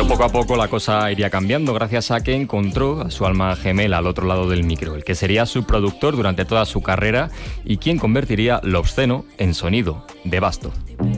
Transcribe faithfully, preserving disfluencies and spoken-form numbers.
Pero poco a poco la cosa iría cambiando gracias a que encontró a su alma gemela al otro lado del micro, el que sería su productor durante toda su carrera y quien convertiría lo obsceno en sonido, de Basto.